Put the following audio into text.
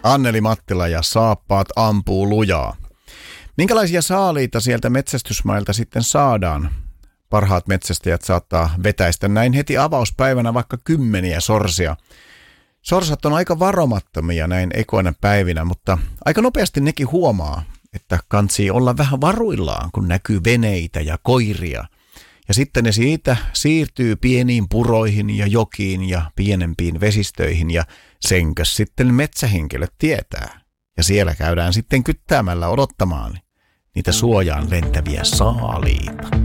Anneli Mattila ja saappaat ampuu lujaa. Minkälaisia saaliita sieltä metsästysmailta sitten saadaan? Parhaat metsästäjät saattaa vetäistä näin heti avauspäivänä vaikka 10 sorsia. Sorsat on aika varomattomia näin ekoina päivinä, mutta aika nopeasti nekin huomaa, että kantsii olla vähän varuillaan, kun näkyy veneitä ja koiria. Ja sitten ne siitä siirtyy pieniin puroihin ja jokiin ja pienempiin vesistöihin ja senkös sitten metsähenkilöt tietää. Ja siellä käydään sitten kyttäämällä odottamaan niitä suojaan lentäviä saaliita.